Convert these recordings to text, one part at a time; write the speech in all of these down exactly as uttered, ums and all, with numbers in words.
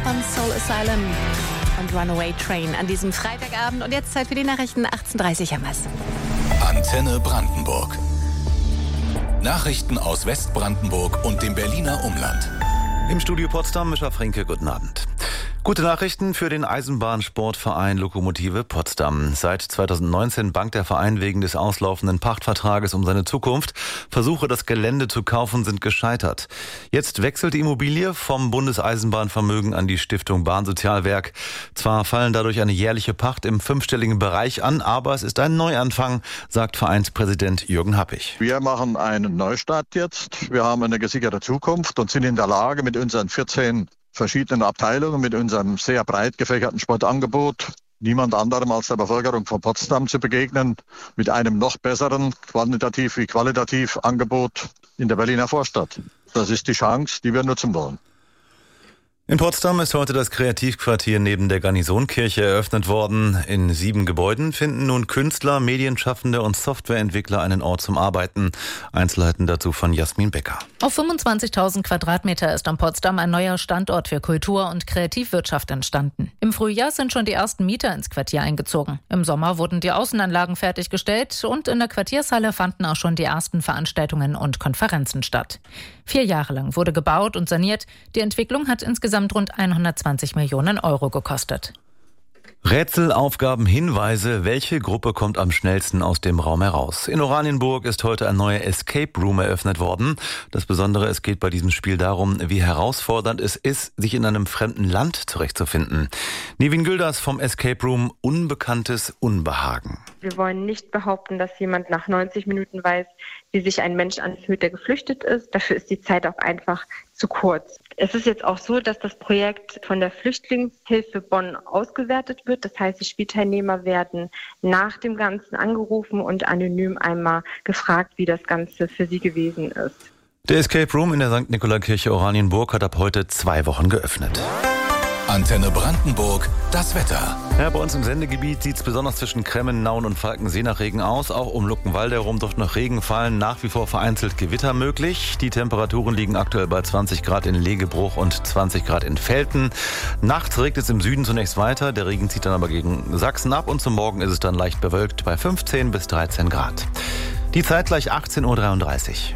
von Soul Asylum und Runaway Train an diesem Freitagabend. Und jetzt Zeit für die Nachrichten. achtzehn Uhr dreißig haben wir's. Antenne Brandenburg. Nachrichten aus Westbrandenburg und dem Berliner Umland. Im Studio Potsdam, Mischa Frinke, guten Abend. Gute Nachrichten für den Eisenbahnsportverein Lokomotive Potsdam. Seit zweitausendneunzehn bangt der Verein wegen des auslaufenden Pachtvertrages um seine Zukunft. Versuche, das Gelände zu kaufen, sind gescheitert. Jetzt wechselt die Immobilie vom Bundeseisenbahnvermögen an die Stiftung Bahnsozialwerk. Zwar fallen dadurch eine jährliche Pacht im fünfstelligen Bereich an, aber es ist ein Neuanfang, sagt Vereinspräsident Jürgen Happig. Wir machen einen Neustart jetzt. Wir haben eine gesicherte Zukunft und sind in der Lage, mit unseren vierzehn verschiedenen Abteilungen, mit unserem sehr breit gefächerten Sportangebot, niemand anderem als der Bevölkerung von Potsdam zu begegnen, mit einem noch besseren, quantitativ wie qualitativ Angebot in der Berliner Vorstadt. Das ist die Chance, die wir nutzen wollen. In Potsdam ist heute das Kreativquartier neben der Garnisonkirche eröffnet worden. In sieben Gebäuden finden nun Künstler, Medienschaffende und Softwareentwickler einen Ort zum Arbeiten. Einzelheiten dazu von Jasmin Becker. Auf fünfundzwanzigtausend Quadratmeter ist am Potsdam ein neuer Standort für Kultur- und Kreativwirtschaft entstanden. Im Frühjahr sind schon die ersten Mieter ins Quartier eingezogen. Im Sommer wurden die Außenanlagen fertiggestellt und in der Quartiershalle fanden auch schon die ersten Veranstaltungen und Konferenzen statt. Vier Jahre lang wurde gebaut und saniert. Die Entwicklung hat insgesamt rund hundertzwanzig Millionen Euro gekostet. Rätselaufgaben, Hinweise, welche Gruppe kommt am schnellsten aus dem Raum heraus? In Oranienburg ist heute ein neuer Escape Room eröffnet worden. Das Besondere, es geht bei diesem Spiel darum, wie herausfordernd es ist, sich in einem fremden Land zurechtzufinden. Nevin Gülders vom Escape Room, unbekanntes Unbehagen. Wir wollen nicht behaupten, dass jemand nach neunzig Minuten weiß, wie sich ein Mensch anfühlt, der geflüchtet ist. Dafür ist die Zeit auch einfach zu kurz. Es ist jetzt auch so, dass das Projekt von der Flüchtlingshilfe Bonn ausgewertet wird. Das heißt, die Spielteilnehmer werden nach dem Ganzen angerufen und anonym einmal gefragt, wie das Ganze für sie gewesen ist. Der Escape Room in der Sankt Nikolaikirche Oranienburg hat ab heute zwei Wochen geöffnet. Antenne Brandenburg, das Wetter. Ja, bei uns im Sendegebiet sieht es besonders zwischen Kremmen, Nauen und Falkensee nach Regen aus. Auch um Luckenwalde herum dürfte noch Regen fallen. Nach wie vor vereinzelt Gewitter möglich. Die Temperaturen liegen aktuell bei zwanzig Grad in Legebruch und zwanzig Grad in Velten. Nachts regnet es im Süden zunächst weiter. Der Regen zieht dann aber gegen Sachsen ab. Und zum Morgen ist es dann leicht bewölkt bei fünfzehn bis dreizehn Grad. Die Zeit gleich achtzehn Uhr dreiunddreißig.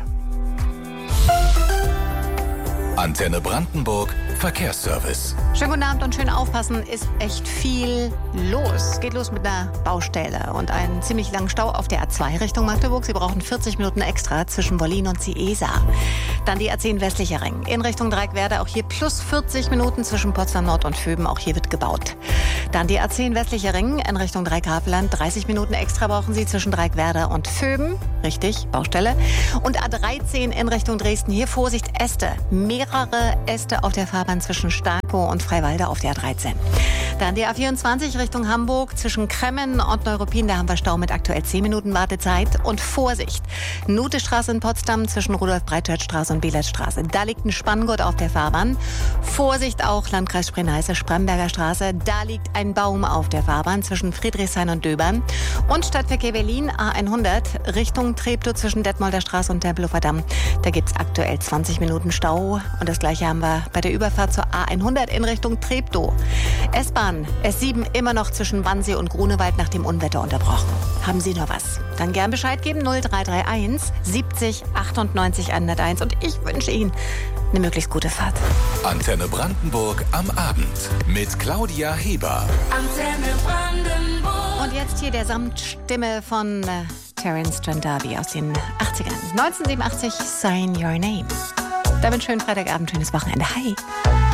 Antenne Brandenburg, Verkehrsservice. Schönen guten Abend und schön aufpassen, ist echt viel los. Geht los mit einer Baustelle und einen ziemlich langen Stau auf der A zwei Richtung Magdeburg. Sie brauchen vierzig Minuten extra zwischen Wollin und Ciesa. Dann die A zehn westlicher Ring in Richtung Dreieckwerder, auch hier plus vierzig Minuten zwischen Potsdam Nord und Vöben, auch hier wird gebaut. Dann die A zehn westlicher Ring in Richtung Dreieckhavelland, dreißig Minuten extra brauchen Sie zwischen Dreieckwerder und Vöben. Richtig, Baustelle. Und A dreizehn in Richtung Dresden, hier Vorsicht, Äste. Mehrere Äste auf der Fahrbahn zwischen Starkow und Freiwalde auf der A dreizehn. Dann die A vierundzwanzig Richtung Hamburg zwischen Kremmen und Neuruppin. Da haben wir Stau mit aktuell zehn Minuten Wartezeit. Und Vorsicht, Nutestraße in Potsdam zwischen Rudolf-Breitscheid-Straße und Belertstraße. Da liegt ein Spanngurt auf der Fahrbahn. Vorsicht auch Landkreis Spree-Neiße, Spremberger Straße. Da liegt ein Baum auf der Fahrbahn zwischen Friedrichshain und Döbern. Und Stadtverkehr Berlin A hundert Richtung Treptow zwischen Detmolder Straße und Tempelhofer Damm. Da gibt es aktuell zwanzig Minuten Stau. Und das gleiche haben wir bei der Überfahrt zur A hundert in Richtung Treptow. S-Bahn S sieben immer noch zwischen Wannsee und Grunewald nach dem Unwetter unterbrochen. Haben Sie noch was? Dann gern Bescheid geben. null drei drei eins siebzig achtundneunzig hunderteins. Und ich wünsche Ihnen eine möglichst gute Fahrt. Antenne Brandenburg am Abend mit Claudia Heber. Antenne Brandenburg. Und jetzt hier der Samtstimme von äh, Terence Trent D'Arby aus den achtzigern. neunzehnhundertsiebenundachtzig, Sign Your Name. Damit schönen Freitagabend, schönes Wochenende. Hi.